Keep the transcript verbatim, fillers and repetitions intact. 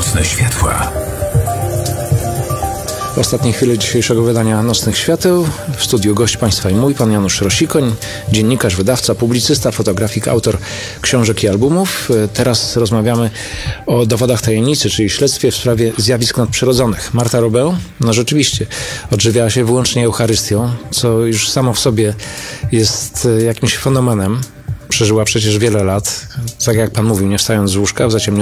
Nocne światła. W ostatniej chwili dzisiejszego wydania Nocnych Świateł w studiu gość Państwa i mój, pan Janusz Rosikoń, dziennikarz, wydawca, publicysta, fotografik, autor książek i albumów. Teraz rozmawiamy o dowodach tajemnicy, czyli śledztwie w sprawie zjawisk nadprzyrodzonych. Marta Robeł, no rzeczywiście, odżywiała się wyłącznie Eucharystią, co już samo w sobie jest jakimś fenomenem. Przeżyła przecież wiele lat, tak jak pan mówił, nie wstając z łóżka w zaciemnionym